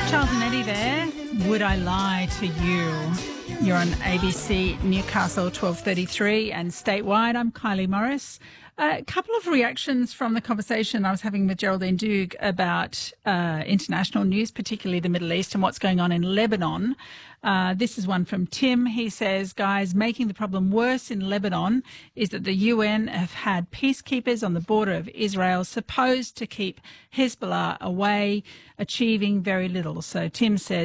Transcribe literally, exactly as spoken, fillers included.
Charles and Eddie there. Would I lie to you? You're on A B C Newcastle twelve thirty-three and statewide. I'm Kylie Morris. A couple of reactions from the conversation I was having with Geraldine Doogue about uh, international news, particularly the Middle East and what's going on in Lebanon. Uh, this is one from Tim. He says, guys, making the problem worse in Lebanon is that the U N have had peacekeepers on the border of Israel supposed to keep Hezbollah away, achieving very little. So Tim says,